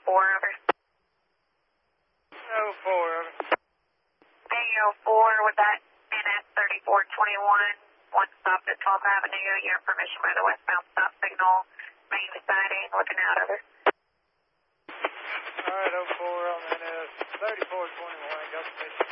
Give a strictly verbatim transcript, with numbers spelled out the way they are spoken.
four, over. oh four, over. A oh four with that N S thirty-four twenty-one, one stopped at twelfth Avenue, your permission by the westbound stop signal, main siding, looking out, over. Alright, oh four on N S thirty-four twenty-one, got permission.